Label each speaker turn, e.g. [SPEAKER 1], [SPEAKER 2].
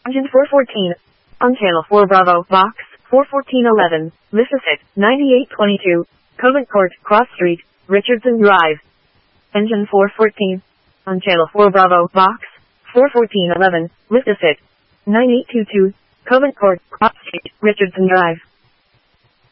[SPEAKER 1] Engine 414. On channel 4 Bravo, box 41411, Mississippi, 9822, Covent Court, Cross Street, Richardson Drive. Engine 414. On channel 4 Bravo, box 41411, Mississippi, 9822, Covent Court, Cross Street, Richardson Drive.